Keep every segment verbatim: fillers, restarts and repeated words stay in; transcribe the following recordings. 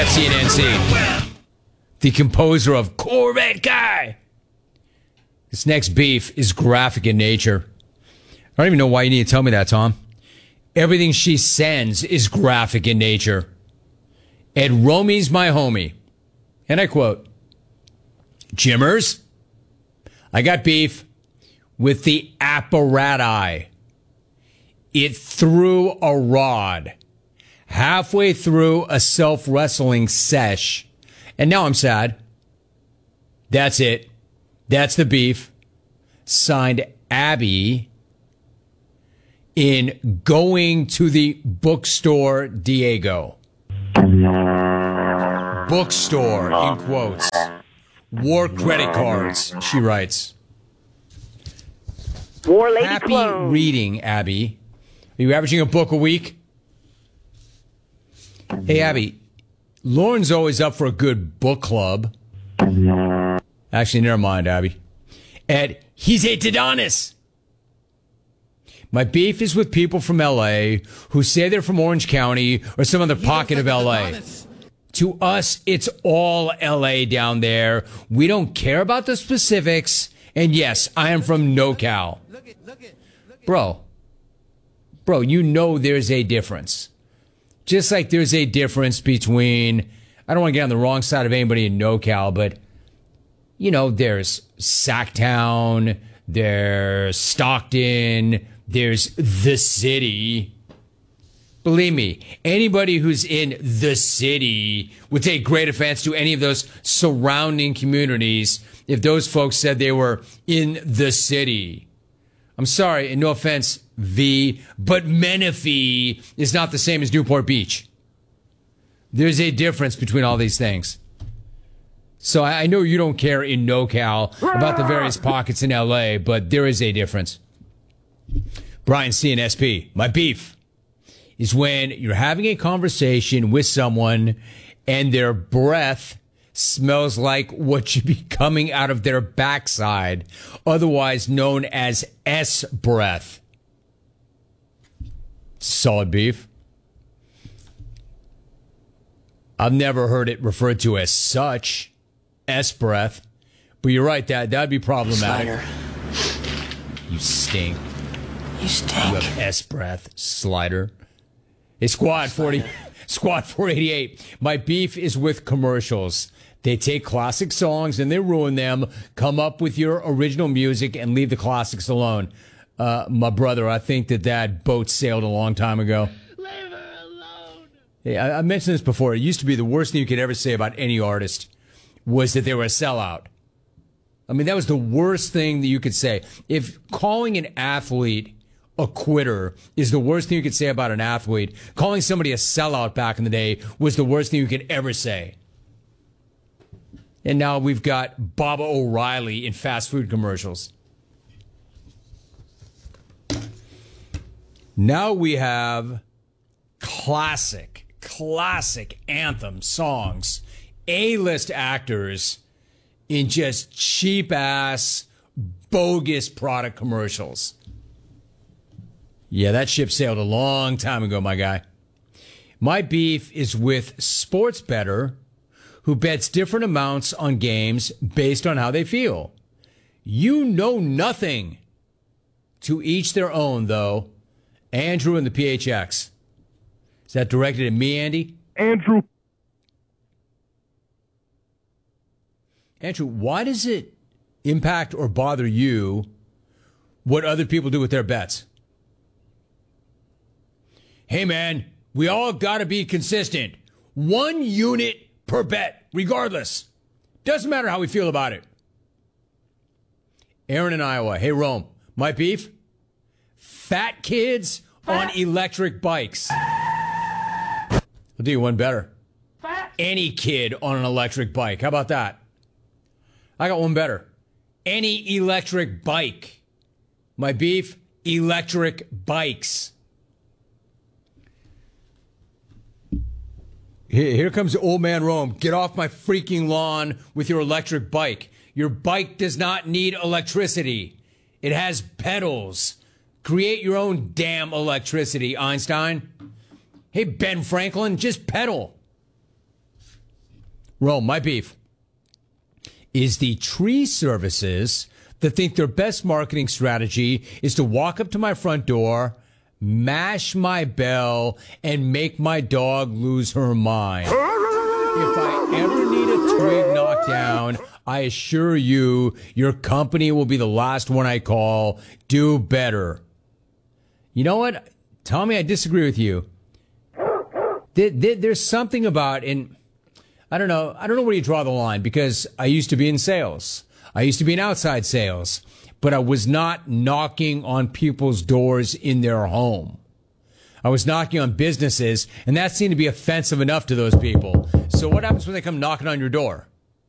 F C and N C. The composer of Corvette Guy. This next beef is graphic in nature. I don't even know why you need to tell me that, Tom. Everything she sends is graphic in nature. Ed Romy's my homie. And I quote, Jimmers, I got beef with the apparati. It threw a rod halfway through a self-wrestling sesh. And now I'm sad. That's it. That's the beef. Signed Abby in Going to the Bookstore Diego. Bookstore, in quotes. War credit cards, she writes. War lady Happy clone. reading, Abby. Are you averaging a book a week? Hey, Abby, Lauren's always up for a good book club. Actually, never mind, Abby. Ed, he's a Adonis. My beef is with people from L A who say they're from Orange County or some other pocket of L A. To us, it's all L A down there. We don't care about the specifics. And yes, I am from NoCal. Bro, bro, you know there's a difference. Just like there's a difference between, I don't want to get on the wrong side of anybody in NoCal, but, you know, there's Sacktown, there's Stockton, there's the city. Believe me, anybody who's in the city would take great offense to any of those surrounding communities if those folks said they were in the city. I'm sorry, and no offense, V, but Menifee is not the same as Newport Beach. There's a difference between all these things. So I know you don't care in NoCal about the various pockets in L A, but there is a difference. Brian C and S P, my beef is when you're having a conversation with someone and their breath smells like what should be coming out of their backside, otherwise known as S breath. Solid beef. I've never heard it referred to as such, S breath, but you're right, that that'd be problematic. Slider. You stink. You stink. You have S breath, Slider. Hey, Squad forty, Squad four eighty-eight. My beef is with commercials. They take classic songs and they ruin them. Come up with your original music and leave the classics alone. Uh, my brother, I think that that boat sailed a long time ago. Leave her alone. Hey, I, I mentioned this before. It used to be the worst thing you could ever say about any artist was that they were a sellout. I mean, that was the worst thing that you could say. If calling an athlete a quitter is the worst thing you could say about an athlete, calling somebody a sellout back in the day was the worst thing you could ever say. And now we've got Baba O'Reilly in fast food commercials. Now we have classic, classic anthem songs, A-list actors in just cheap-ass, bogus product commercials. Yeah, that ship sailed a long time ago, my guy. My beef is with sports bettor who bets different amounts on games based on how they feel. You know nothing. To each their own, though. Andrew and the P H X. Is that directed at me, Andy? Andrew. Andrew, why does it impact or bother you what other people do with their bets? Hey, man, we all got to be consistent. One unit per bet, regardless. Doesn't matter how we feel about it. Aaron in Iowa. Hey, Rome, my beef? Fat kids on electric bikes. I'll do you one better. Any kid on an electric bike. How about that? I got one better. Any electric bike. My beef? Electric bikes. Here comes old man Rome. Get off my freaking lawn with your electric bike. Your bike does not need electricity. It has pedals. Create your own damn electricity, Einstein. Hey, Ben Franklin, just pedal. Rome, my beef is the tree services that think their best marketing strategy is to walk up to my front door, mash my bell, and make my dog lose her mind. If I ever need a twig knocked down, I assure you, your company will be the last one I call. Do better. You know what? Tommy, I disagree with you. There, there, there's something about, and I don't know, I don't know where you draw the line, because I used to be in sales. I used to be in outside sales, but I was not knocking on people's doors in their home. I was knocking on businesses, and that seemed to be offensive enough to those people. So what happens when they come knocking on your door?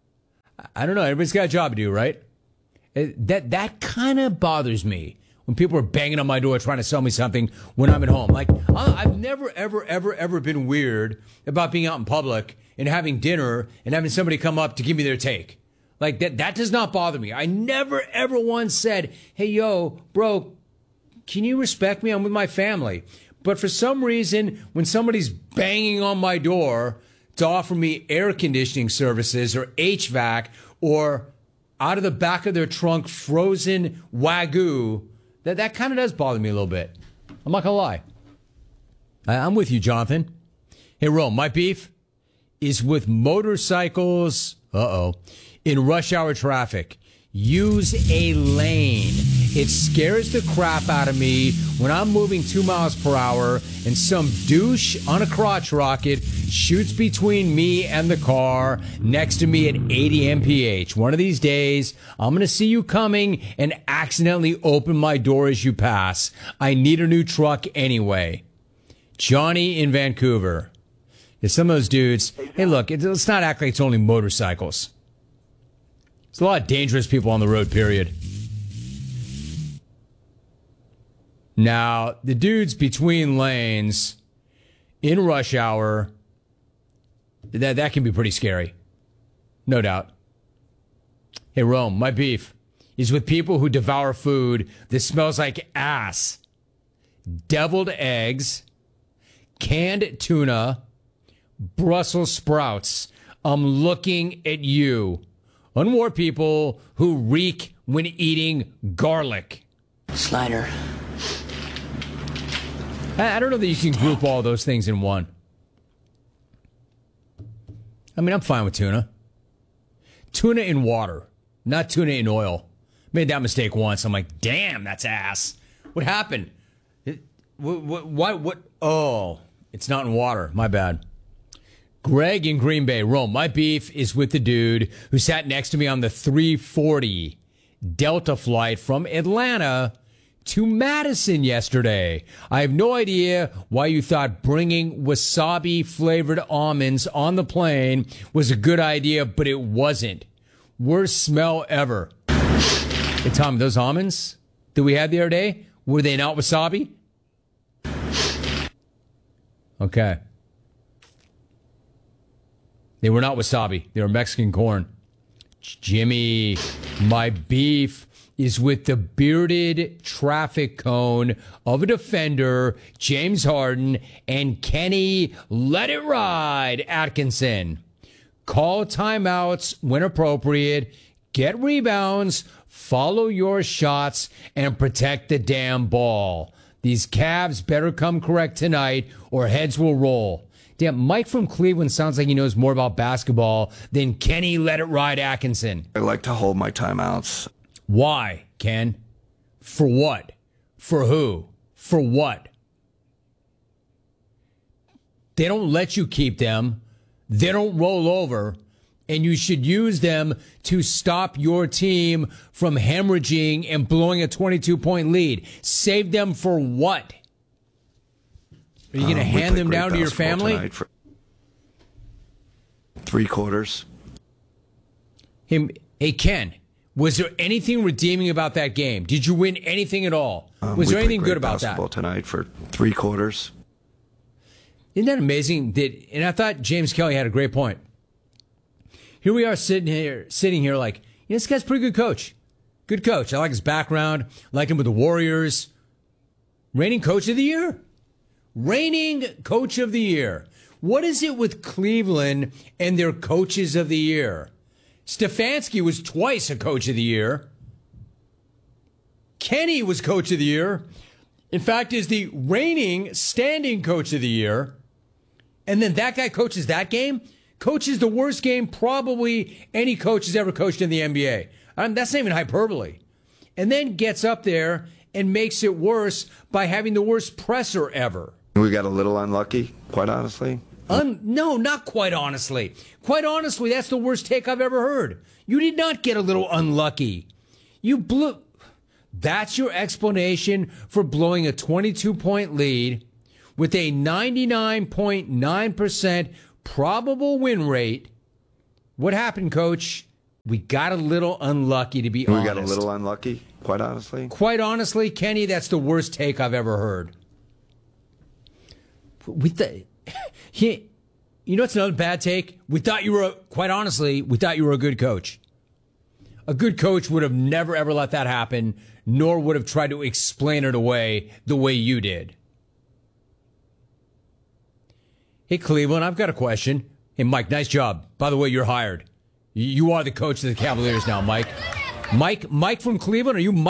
I don't know. Everybody's got a job to do, right? That that kind of bothers me when people are banging on my door trying to sell me something when I'm at home. Like, I've never, ever, ever, ever been weird about being out in public and having dinner and having somebody come up to give me their take. Like, that, that does not bother me. I never, ever once said, hey, yo, bro, can you respect me? I'm with my family. But for some reason, when somebody's banging on my door to offer me air conditioning services or H V A C or out of the back of their trunk frozen Wagyu, that, that kind of does bother me a little bit. I'm not going to lie. I, I'm with you, Jonathan. Hey, Rome, my beef is with motorcycles, uh-oh, in rush hour traffic. Use a lane. It scares the crap out of me when I'm moving two miles per hour and some douche on a crotch rocket shoots between me and the car next to me at eighty M P H. One of these days, I'm going to see you coming and accidentally open my door as you pass. I need a new truck anyway. Johnny in Vancouver. Yeah, some of those dudes, hey, look, let's not act like it's only motorcycles. There's a lot of dangerous people on the road, period. Now, the dudes between lanes in rush hour, that, that can be pretty scary. No doubt. Hey, Rome, my beef is with people who devour food that smells like ass. Deviled eggs, canned tuna, Brussels sprouts. I'm looking at you. On more people who reek when eating garlic. Slider. I, I don't know that you can group all those things in one. I mean, I'm fine with tuna. Tuna in water, not tuna in oil. Made that mistake once. I'm like, damn, that's ass. What happened? It, what, what, what, what? Oh, it's not in water. My bad. Greg in Green Bay, Rome. My beef is with the dude who sat next to me on the three forty Delta flight from Atlanta to Madison yesterday. I have no idea why you thought bringing wasabi-flavored almonds on the plane was a good idea, but it wasn't. Worst smell ever. Hey, Tom, those almonds that we had the other day, were they not wasabi? Okay. They were not wasabi. They were Mexican corn. Jimmy, my beef is with the bearded traffic cone of a defender, James Harden, and Kenny Let It Ride Atkinson. Call timeouts when appropriate, get rebounds, follow your shots, and protect the damn ball. These Cavs better come correct tonight or heads will roll. Damn, Mike from Cleveland sounds like he knows more about basketball than Kenny Let It Ride Atkinson. I like to hold my timeouts. Why, Ken? For what? For who? For what? They don't let you keep them. They don't roll over. And you should use them to stop your team from hemorrhaging and blowing a twenty-two point lead. Save them for what? Are you going to um, hand them down to your family? For three quarters. Him, hey, Ken, was there anything redeeming about that game? Did you win anything at all? Um, was there anything good about that? Basketball tonight for three quarters. Isn't that amazing? That, and I thought James Kelly had a great point. Here we are sitting here, sitting here like, you know, this guy's a pretty good coach. Good coach. I like his background. Like him with the Warriors. Reigning coach of the year. Reigning coach of the year. What is it with Cleveland and their coaches of the year? Stefanski was twice a coach of the year. Kenny was coach of the year. In fact, is the reigning standing coach of the year. And then that guy coaches that game? Coaches the worst game probably any coach has ever coached in the N B A. Um, that's not even hyperbole. And then gets up there and makes it worse by having the worst presser ever. We got a little unlucky, quite honestly. Un- no, not quite honestly. Quite honestly, that's the worst take I've ever heard. You did not get a little unlucky. You blew... That's your explanation for blowing a twenty-two point lead with a ninety-nine point nine percent probable win rate. What happened, Coach? We got a little unlucky, to be we honest. We got a little unlucky, quite honestly. Quite honestly, Kenny, that's the worst take I've ever heard. We th- he, you know what's another bad take? We thought you were, a, quite honestly, we thought you were a good coach. A good coach would have never, ever let that happen, nor would have tried to explain it away the way you did. Hey, Cleveland, I've got a question. Hey, Mike, nice job. By the way, you're hired. You are the coach of the Cavaliers now, Mike. Mike, Mike from Cleveland, are you Mike?